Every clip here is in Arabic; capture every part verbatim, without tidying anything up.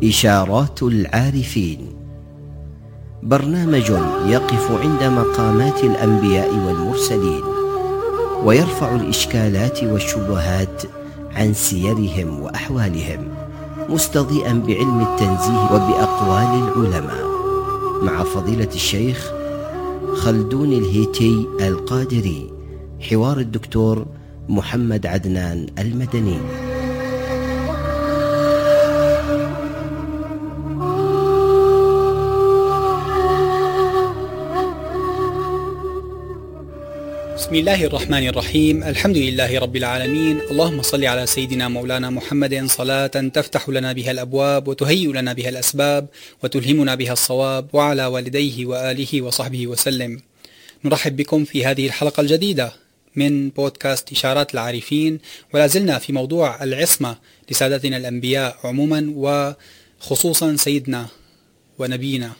إشارات العارفين، برنامج يقف عند مقامات الأنبياء والمرسلين ويرفع الإشكالات والشبهات عن سيرهم وأحوالهم، مستضيئا بعلم التنزيه وبأقوال العلماء، مع فضيلة الشيخ خلدون الهيتي القادري. حوار الدكتور محمد عدنان المدني. بسم الله الرحمن الرحيم. الحمد لله رب العالمين. اللهم صل على سيدنا مولانا محمد صلاة تفتح لنا بها الأبواب وتهيئ لنا بها الأسباب وتلهمنا بها الصواب، وعلى والديه وآله وصحبه وسلم. نرحب بكم في هذه الحلقة الجديدة من بودكاست إشارات العارفين، ولا زلنا في موضوع العصمة لسادتنا الأنبياء عموما، وخصوصا سيدنا ونبينا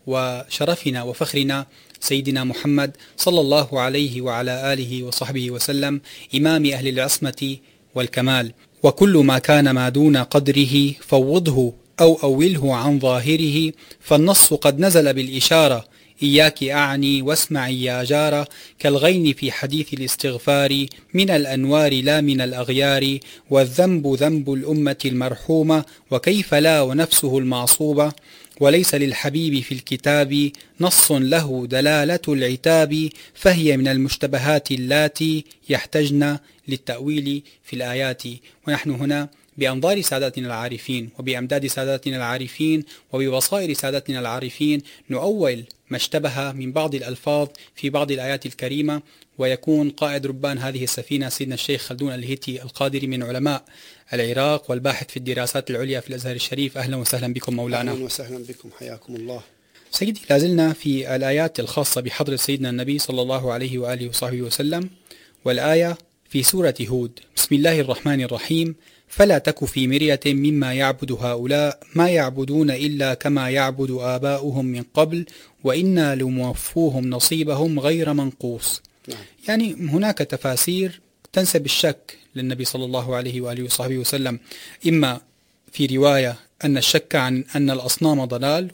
وشرفنا وفخرنا سيدنا محمد صلى الله عليه وعلى آله وصحبه وسلم، إمام أهل العصمة والكمال. وكل ما كان ما دون قدره فوضه أو أوله عن ظاهره، فالنص قد نزل بالإشارة إياك أعني واسمعي يا جارة، كالغين في حديث الاستغفار، من الأنوار لا من الأغيار، والذنب ذنب الأمة المرحومة، وكيف لا ونفسه المعصوبة، وليس للحبيب في الكتاب نص له دلالة العتاب، فهي من المشتبهات اللاتي يحتجن للتأويل في الآيات. ونحن هنا بأنظار ساداتنا العارفين وبأمداد ساداتنا العارفين وببصائر ساداتنا العارفين نؤول ما اشتبه من بعض الألفاظ في بعض الآيات الكريمة، ويكون قائد ربان هذه السفينة سيدنا الشيخ خلدون الهيتي القادري من علماء العراق والباحث في الدراسات العليا في الأزهر الشريف. أهلا وسهلا بكم مولانا. أهلا وسهلا بكم، حياكم الله. سيدي، لازلنا في الآيات الخاصة بحضرة سيدنا النبي صلى الله عليه وآله وصحبه وسلم، والآية في سورة هود. بسم الله الرحمن الرحيم. فلا تك في مرية مما يعبد هؤلاء، ما يعبدون إلا كما يعبد آباؤهم من قبل، وإنا لموفوهم نصيبهم غير منقوص. نعم. يعني هناك تفاسير تنسب الشك للنبي صلى الله عليه وآله وصحبه وسلم، إما في رواية أن الشك عن أن الأصنام ضلال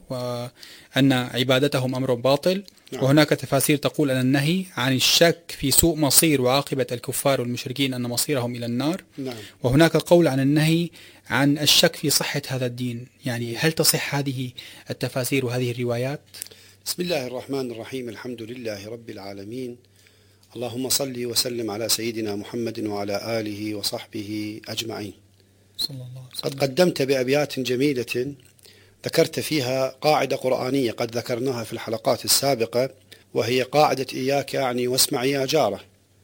وأن عبادتهم أمر باطل، نعم. وهناك تفاسير تقول أن النهي عن الشك في سوء مصير وعاقبة الكفار والمشركين أن مصيرهم إلى النار. نعم. وهناك قول عن النهي عن الشك في صحة هذا الدين. يعني هل تصح هذه التفاسير وهذه الروايات؟ بسم الله الرحمن الرحيم. الحمد لله رب العالمين، اللهم صل وسلم على سيدنا محمد وعلى آله وصحبه أجمعين. صلى الله عليه وسلم. قد قدمت بأبيات جميلة ذكرت فيها قاعدة قرآنية قد ذكرناها في الحلقات السابقة، وهي قاعدة إياك أعني واسمعي يا جارة.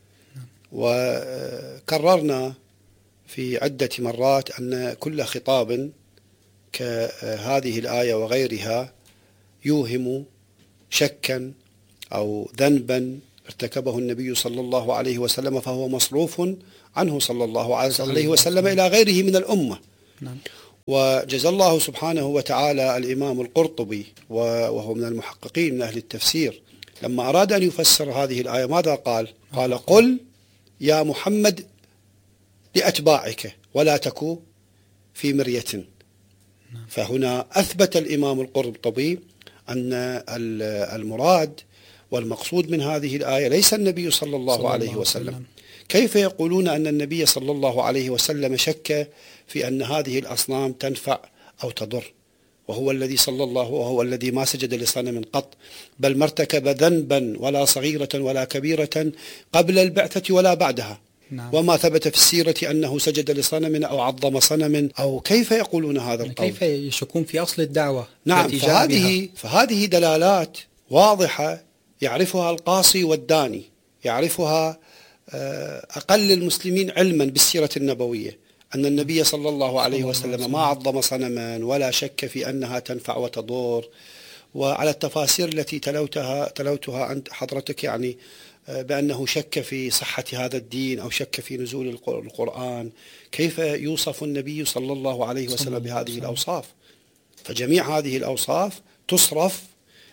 وكررنا في عدة مرات أن كل خطاب كهذه الآية وغيرها يوهم شكا أو ذنبا ارتكبه النبي صلى الله عليه وسلم، فهو مصروف عنه صلى الله عليه وسلم إلى غيره من الأمة. نعم. وجزى الله سبحانه وتعالى الإمام القرطبي وهو من المحققين من أهل التفسير، لما أراد أن يفسر هذه الآية ماذا قال؟ قال: قل يا محمد لأتباعك ولا تكو في مرية. فهنا أثبت الإمام القرطبي أن المراد والمقصود من هذه الآية ليس النبي صلى الله صلى عليه الله وسلم. وسلم. كيف يقولون أن النبي صلى الله عليه وسلم شك في أن هذه الأصنام تنفع أو تضر، وهو الذي صلى الله وهو الذي ما سجد لصنم قط، بل ما ارتكب ذنبا ولا صغيرة ولا كبيرة قبل البعثة ولا بعدها. نعم. وما ثبت في السيرة أنه سجد لصنم أو عظم صنم، أو كيف يقولون هذا القول؟ كيف يشكون في أصل الدعوة؟ نعم. فهذه, فهذه دلالات واضحة يعرفها القاصي والداني، يعرفها أقل المسلمين علما بالسيرة النبوية، أن النبي صلى الله عليه وسلم ما عظم صنما ولا شك في أنها تنفع وتضر. وعلى التفاسير التي تلوتها تلوتها عند حضرتك يعني بأنه شك في صحة هذا الدين أو شك في نزول القرآن، كيف يوصف النبي صلى الله عليه وسلم بهذه الأوصاف؟ فجميع هذه الأوصاف تصرف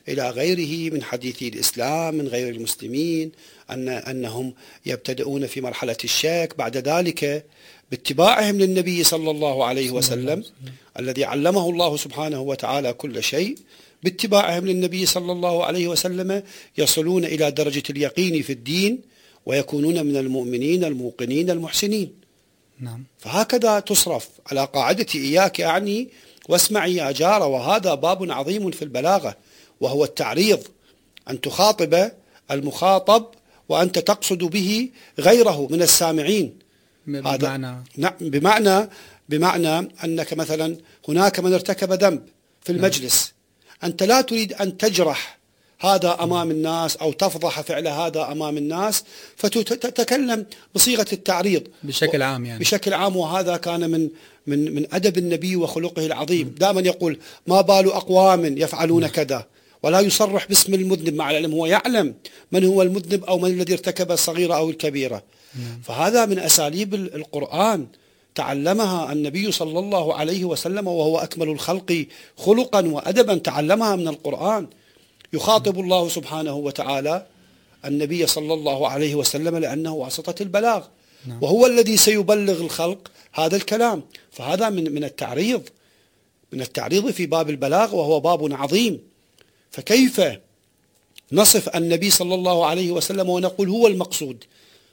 إلى غيره من حديثي الإسلام من غير المسلمين، أن أنهم يبتدئون في مرحلة الشك، بعد ذلك باتباعهم للنبي صلى الله عليه وسلم الذي علمه الله سبحانه وتعالى كل شيء، باتباعهم للنبي صلى الله عليه وسلم يصلون إلى درجة اليقين في الدين ويكونون من المؤمنين الموقنين المحسنين. نعم. فهكذا تصرف على قاعدة إياك أعني واسمعي يا جار، وهذا باب عظيم في البلاغة، وهو التعريض، أن تخاطب المخاطب وأنت تقصد به غيره من السامعين. بمعنى نعم، بمعنى بمعنى أنك مثلا هناك من ارتكب ذنب في المجلس، أنت لا تريد أن تجرح هذا أمام الناس أو تفضح فعل هذا أمام الناس، فتتكلم بصيغة التعريض بشكل عام يعني. بشكل عام، وهذا كان من من من أدب النبي وخلقه العظيم. دائما يقول ما بال أقوام يفعلون كذا، ولا يصرح باسم المذنب، مع العلم هو يعلم من هو المذنب أو من الذي ارتكب الصغيرة أو الكبيرة. فهذا من أساليب القرآن تعلمها النبي صلى الله عليه وسلم، وهو أكمل الخلق خلقا وأدبا، تعلمها من القرآن. يخاطب الله سبحانه وتعالى النبي صلى الله عليه وسلم لأنه واسطة البلاغ، وهو الذي سيبلغ الخلق هذا الكلام. فهذا من من التعريض من التعريض في باب البلاغ، وهو باب عظيم. فكيف نصف النبي صلى الله عليه وسلم ونقول هو المقصود؟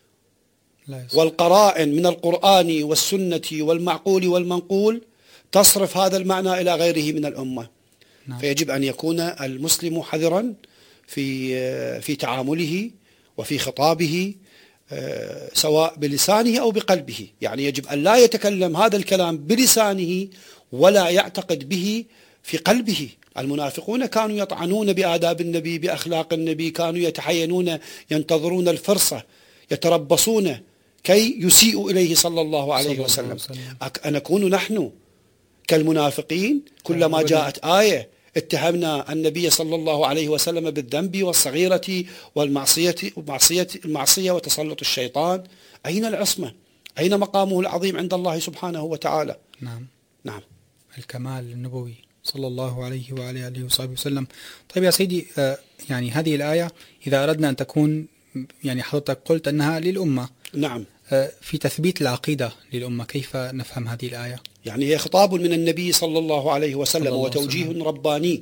والقرائن من القرآن والسنة والمعقول والمنقول تصرف هذا المعنى إلى غيره من الأمة. نعم. فيجب أن يكون المسلم حذرا في في تعامله وفي خطابه، سواء بلسانه أو بقلبه. يعني يجب أن لا يتكلم هذا الكلام بلسانه ولا يعتقد به في قلبه. المنافقون كانوا يطعنون بآداب النبي، بأخلاق النبي، كانوا يتحينون ينتظرون الفرصة، يتربصون كي يسيئوا إليه صلى الله عليه وسلم. أنكون نحن كالمنافقين؟ كلما جاءت آية اتهمنا النبي صلى الله عليه وسلم بالذنب والصغيرة والمعصية المعصية المعصية وتسلط الشيطان. أين العصمة؟ أين مقامه العظيم عند الله سبحانه وتعالى؟ نعم نعم الكمال النبوي صلى الله عليه وعلى آله وصحبه وسلم. طيب يا سيدي، يعني هذه الآية إذا أردنا أن تكون، يعني حضرتك قلت أنها للأمة. نعم. في تثبيت العقيدة للأمة، كيف نفهم هذه الآية؟ يعني هي خطاب من النبي صلى الله عليه وسلم وتوجيه وسلم. رباني،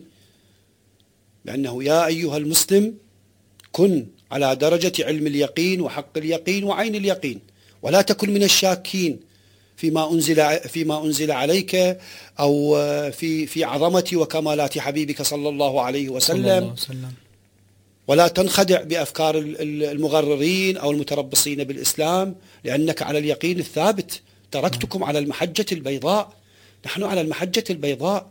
لأنه يا أيها المسلم كن على درجة علم اليقين وحق اليقين وعين اليقين، ولا تكن من الشاكين فيما أنزل فيما أنزل عليك أو في في عظمة وكمالات حبيبك صلى الله عليه وسلم, صلى الله وسلم. ولا تنخدع بأفكار المغررين أو المتربصين بالإسلام، لأنك على اليقين الثابت. تركتكم على المحجة البيضاء، نحن على المحجة البيضاء.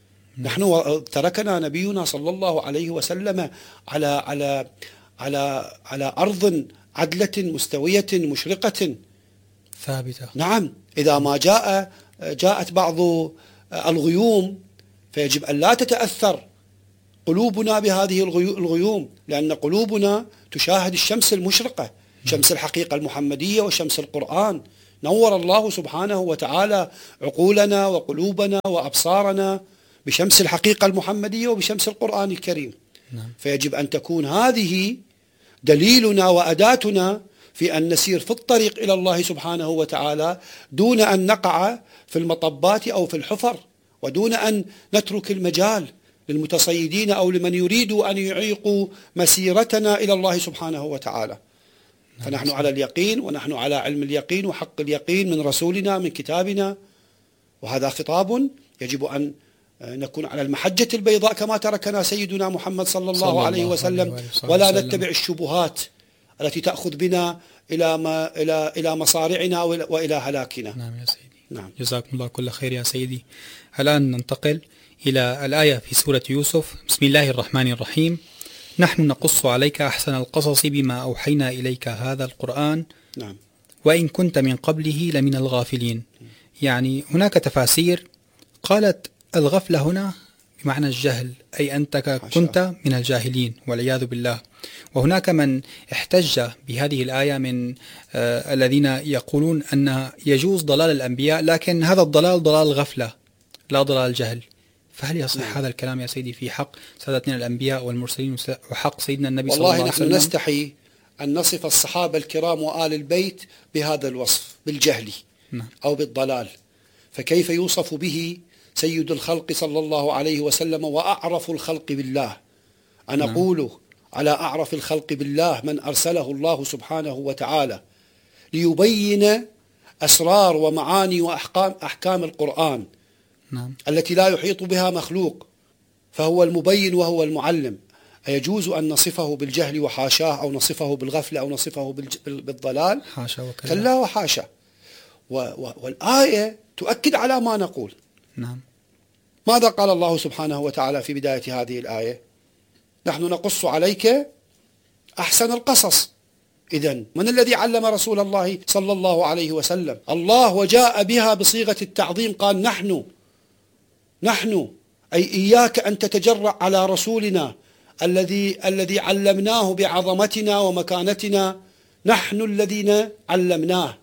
نحن تركنا نبينا صلى الله عليه وسلم على على على على أرض عدلة مستوية مشرقة ثابتة. نعم. إذا ما جاء جاءت بعض الغيوم فيجب أن لا تتأثر قلوبنا بهذه الغيوم، لأن قلوبنا تشاهد الشمس المشرقة، شمس الحقيقة المحمدية وشمس القرآن. نور الله سبحانه وتعالى عقولنا وقلوبنا وأبصارنا بشمس الحقيقة المحمدية وبشمس القرآن الكريم. فيجب أن تكون هذه دليلنا وأداتنا في أن نسير في الطريق إلى الله سبحانه وتعالى دون أن نقع في المطبات أو في الحفر، ودون أن نترك المجال للمتصيدين أو لمن يريدوا أن يعيقوا مسيرتنا إلى الله سبحانه وتعالى. فنحن على اليقين، ونحن على علم اليقين وحق اليقين من رسولنا من كتابنا، وهذا خطاب يجب أن نكون على المحجة البيضاء كما تركنا سيدنا محمد صلى الله, صلى الله عليه وسلم، ولا وسلم. نتبع الشبهات التي تأخذ بنا إلى ما إلى إلى مصارعنا وإلى هلاكنا. نعم يا سيدي. نعم. جزاكم الله كل خير يا سيدي. الآن ننتقل إلى الآية في سورة يوسف. بسم الله الرحمن الرحيم. نحن نقص عليك أحسن القصص بما أوحينا إليك هذا القرآن. نعم. وإن كنت من قبله لمن الغافلين. يعني هناك تفاسير قالت الغفلة هنا بمعنى الجهل، أي أنت كنت من الجاهلين والعياذ بالله. وهناك من احتج بهذه الآية من آه الذين يقولون أن يجوز ضلال الأنبياء، لكن هذا الضلال ضلال غفلة لا ضلال جهل. فهل يصح نعم. هذا الكلام يا سيدي في حق سادتنا الأنبياء والمرسلين وحق سيدنا النبي صلى الله عليه والله وسلم؟ نحن نستحي أن نصف الصحابة الكرام وآل البيت بهذا الوصف، بالجهل نعم. أو بالضلال، فكيف يوصف به سيد الخلق صلى الله عليه وسلم وأعرف الخلق بالله؟ أنا نعم. أقول على أعرف الخلق بالله من أرسله الله سبحانه وتعالى ليبين أسرار ومعاني وأحكام أحكام القرآن نعم. التي لا يحيط بها مخلوق، فهو المبين وهو المعلم. أيجوز أن نصفه بالجهل وحاشاه، أو نصفه بالغفلة، أو نصفه بالضلال؟ حاشا وكلا. كلا وحاشا. والآية تؤكد على ما نقول. نعم. ماذا قال الله سبحانه وتعالى في بداية هذه الآية؟ نحن نقص عليك أحسن القصص. إذن من الذي علم رسول الله صلى الله عليه وسلم؟ الله، وجاء بها بصيغة التعظيم، قال نحن نحن أي إياك أن تتجرأ على رسولنا الذي الذي علمناه بعظمتنا ومكانتنا، نحن الذين علمناه،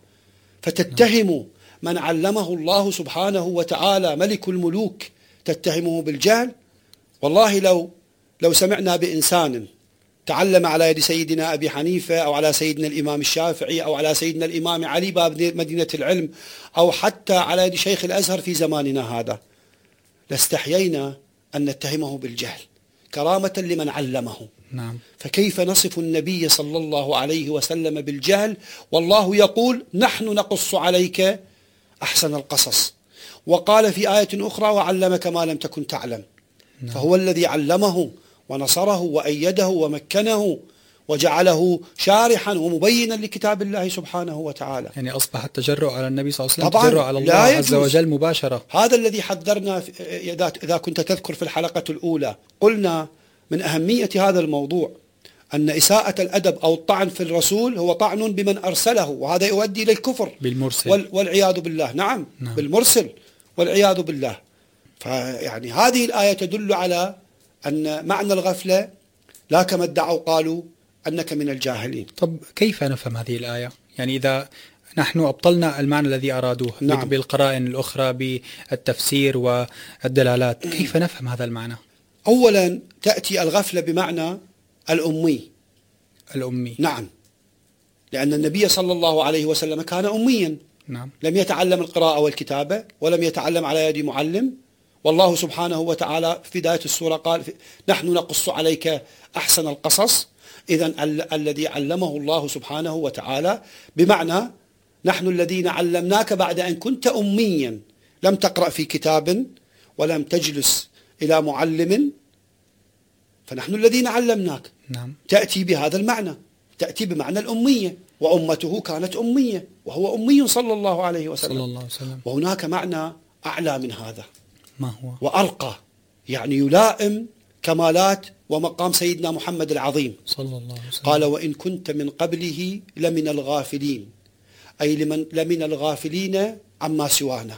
فتتهم من علمه الله سبحانه وتعالى ملك الملوك تتهمه بالجهل؟ والله لو لو سمعنا بإنسان تعلم على يد سيدنا أبي حنيفة، أو على سيدنا الإمام الشافعي، أو على سيدنا الإمام علي باب مدينة العلم، أو حتى على يد شيخ الأزهر في زماننا هذا، لاستحيينا أن نتهمه بالجهل كرامة لمن علمه. نعم. فكيف نصف النبي صلى الله عليه وسلم بالجهل والله يقول نحن نقص عليك أحسن القصص؟ وقال في آية أخرى وعلمك ما لم تكن تعلم. نعم. فهو الذي علمه ونصره وأيده ومكنه وجعله شارحا ومبينا لكتاب الله سبحانه وتعالى. يعني أصبح التجرؤ على النبي صلى الله عليه وسلم طبعا تجرؤ على الله عز وجل مباشرة. هذا الذي حذرنا إذا كنت تذكر في الحلقة الأولى، قلنا من أهمية هذا الموضوع أن إساءة الأدب أو الطعن في الرسول هو طعن بمن أرسله، وهذا يؤدي إلى الكفر بالمرسل والعياذ بالله. نعم, نعم. بالمرسل والعياذ بالله. فيعني هذه الآية تدل على أن معنى الغفلة لا كما ادعوا قالوا أنك من الجاهلين. طب كيف نفهم هذه الآية؟ يعني إذا نحن أبطلنا المعنى الذي أرادوه نعم. بالقرائن الأخرى بالتفسير والدلالات، كيف نفهم هذا المعنى؟ أولا تأتي الغفلة بمعنى الأمي. الأمي. نعم، لأن النبي صلى الله عليه وسلم كان أميا. نعم. لم يتعلم القراءة والكتابة، ولم يتعلم على يد معلم. والله سبحانه وتعالى في بداية السورة قال نحن نقص عليك أحسن القصص. إذن ال- الذي علمه الله سبحانه وتعالى بمعنى نحن الذين علمناك بعد أن كنت أميا، لم تقرأ في كتاب ولم تجلس إلى معلم، فنحن الذين علمناك. نعم. تأتي بهذا المعنى، تأتي بمعنى الأمية، وأمته كانت أمية وهو أمي صلى الله عليه وسلم. صلى الله عليه وسلم. وهناك معنى أعلى من هذا، ما هو؟ وأرقى، يعني يلائم كمالات ومقام سيدنا محمد العظيم صلى الله عليه وسلم. قال وإن كنت من قبله لمن الغافلين، أي لمن لمن الغافلين عما سوانا.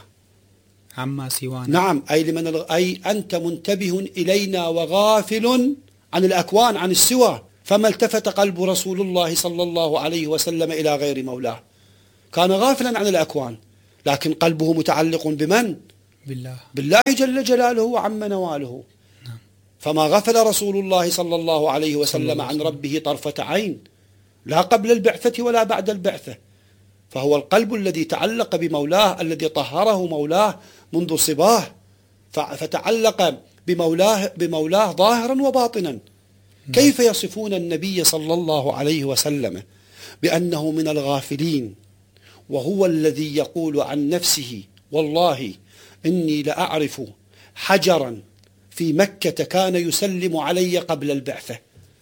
عما سوانا. نعم، أي لمن الغ... أي أنت منتبه إلينا وغافل عن الأكوان، عن السوى. فما التفت قلب رسول الله صلى الله عليه وسلم إلى غير مولاه، كان غافلا عن الأكوان، لكن قلبه متعلق بمن؟ بالله. بالله جل جلاله وعم نواله. نعم. فما غفل رسول الله صلى الله عليه وسلم الله عن وسلم. ربه طرفة عين، لا قبل البعثة ولا بعد البعثة. فهو القلب الذي تعلق بمولاه، الذي طهره مولاه منذ صباه، فتعلق بمولاه بمولاه ظاهرا وباطنا. كيف يصفون النبي صلى الله عليه وسلم بأنه من الغافلين، وهو الذي يقول عن نفسه والله إني لأعرف حجرا في مكة كان يسلم علي قبل البعثة.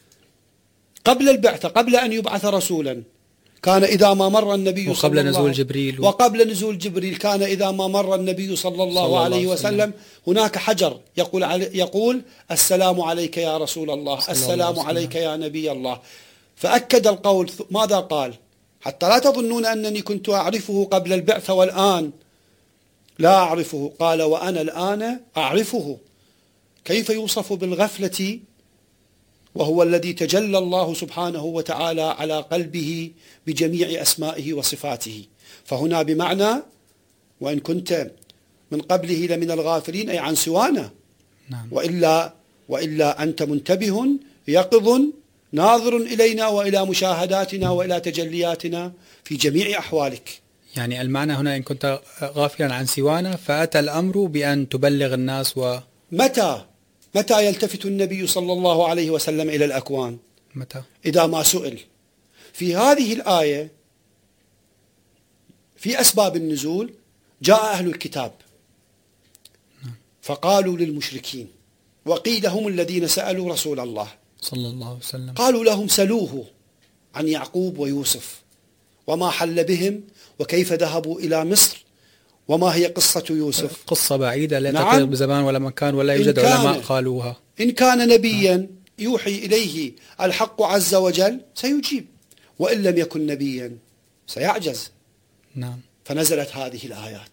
قبل البعثة، قبل أن يبعث رسولا، كان إذا ما مر النبي وقبل صلى الله نزول جبريل وقبل نزول جبريل كان إذا ما مر النبي صلى الله صلى عليه الله وسلم وسلم. هناك حجر يقول علي يقول السلام عليك يا رسول الله، السلام الله عليك يا نبي الله. فأكد القول، ماذا قال؟ حتى لا تظنون أنني كنت أعرفه قبل البعثة والآن لا أعرفه، قال وأنا الآن أعرفه. كيف يوصف بالغفلة وهو الذي تجلى الله سبحانه وتعالى على قلبه بجميع أسمائه وصفاته؟ فهنا بمعنى وإن كنت من قبله لمن الغافلين، أي عن سوانا، نعم. وإلا, وإلا أنت منتبه يقظ ناظر إلينا وإلى مشاهداتنا وإلى تجلياتنا في جميع أحوالك. يعني المعنى هنا إن كنت غافلا عن سوانا فأتى الأمر بأن تبلغ الناس. و متى متى يلتفت النبي صلى الله عليه وسلم إلى الأكوان؟ متى؟ إذا ما سئل. في هذه الآية في أسباب النزول جاء أهل الكتاب فقالوا للمشركين، وقيل هم الذين سألوا رسول الله صلى الله عليه وسلم، قالوا لهم سلوه عن يعقوب ويوسف وما حل بهم وكيف ذهبوا إلى مصر وما هي قصة يوسف. قصة بعيدة لا نعم. تقرب بزمان ولا مكان ولا يوجد علماء قالوها. إن كان نبيا يوحي إليه الحق عز وجل سيجيب، وإن لم يكن نبيا سيعجز. نعم. فنزلت هذه الآيات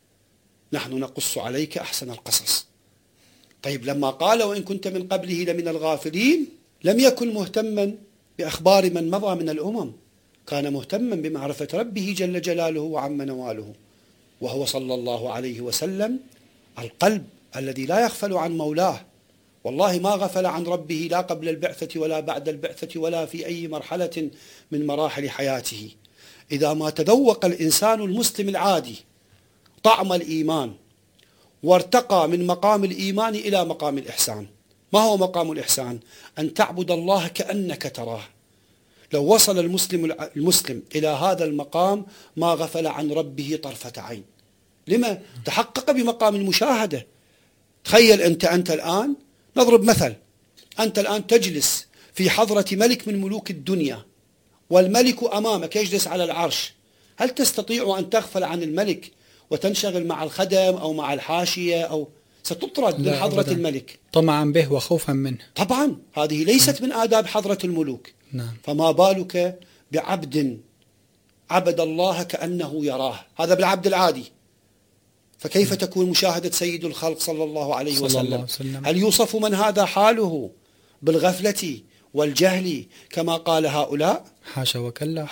نحن نقص عليك أحسن القصص. طيب لما قال وإن كنت من قبله لمن الغافلين لم يكن مهتما بأخبار من مضى من الأمم، كان مهتما بمعرفة ربه جل جلاله وعم نواله، وهو صلى الله عليه وسلم القلب الذي لا يغفل عن مولاه. والله ما غفل عن ربه لا قبل البعثة ولا بعد البعثة ولا في أي مرحلة من مراحل حياته. إذا ما تذوق الإنسان المسلم العادي طعم الإيمان وارتقى من مقام الإيمان إلى مقام الإحسان. ما هو مقام الإحسان؟ أن تعبد الله كأنك تراه. لو وصل المسلم المسلم إلى هذا المقام ما غفل عن ربه طرفة عين. لما؟ تحقق بمقام المشاهدة. تخيل أنت أنت الآن، نضرب مثل، أنت الآن تجلس في حضرة ملك من ملوك الدنيا والملك أمامك يجلس على العرش، هل تستطيع أن تغفل عن الملك وتنشغل مع الخدم أو مع الحاشية؟ أو ستطرد من حضرة أبداً. الملك طمعا به وخوفا منه. طبعا هذه ليست من آداب حضرة الملوك. نعم. فما بالك بعبد عبد الله كأنه يراه، هذا بالعبد العادي. فكيف نعم. تكون مشاهدة سيد الخلق صلى الله عليه صلى وسلم. الله وسلم. هل يوصف من هذا حاله بالغفلة والجهل كما قال هؤلاء؟ حاشا وكلا.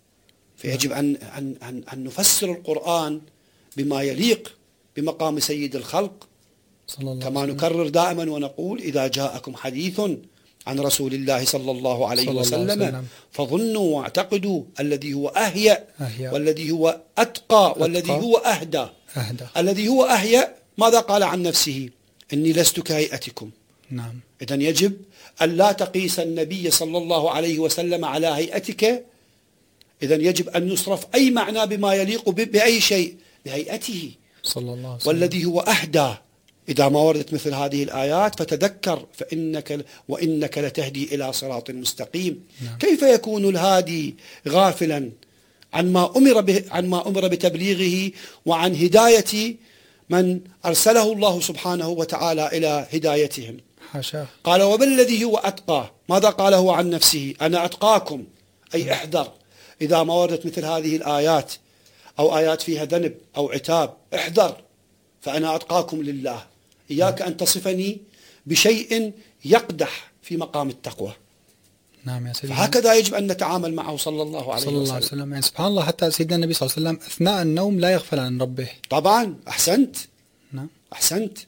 فيجب أن, أن, أن, أن نفسر القرآن بما يليق بمقام سيد الخلق. صلى الله كما نكرر دائما ونقول إذا جاءكم حديث عن رسول الله صلى الله عليه صلى وسلم, الله وسلم فظنوا واعتقدوا الذي هو أهيأ, أهيأ والذي هو أتقى, أتقى والذي هو أهدى. أهدى. الذي هو أهيأ ماذا قال عن نفسه؟ إني لست كهيئتكم. نعم. إذن يجب أن لا تقيس النبي صلى الله عليه وسلم على هيئتك. إذن يجب أن يصرف أي معنى بما يليق بأي شيء بهيئته صلى الله عليه وسلم. والذي هو أهدى. إذا ما وردت مثل هذه الآيات فتذكر فإنك وإنك لتهدي إلى صراط مستقيم. نعم. كيف يكون الهادي غافلا عن ما أمر به عن ما أمر بتبليغه وعن هداية من أرسله الله سبحانه وتعالى إلى هدايتهم؟ حاشا. قال وبالذي هو أتقى. ماذا قال هو عن نفسه؟ أنا أتقاكم، أي احذر. إذا ما وردت مثل هذه الآيات أو آيات فيها ذنب أو عتاب احذر، فأنا أتقاكم لله. إياك أن تصفني بشيء يقدح في مقام التقوى. نعم يا سيدنا. فهكذا يجب أن نتعامل معه صلى الله عليه صلى الله وسلم. عليه وسلم. يعني سبحان الله حتى سيدنا النبي صلى الله عليه وسلم أثناء النوم لا يغفل عن ربه. طبعا أحسنت. نعم. أحسنت.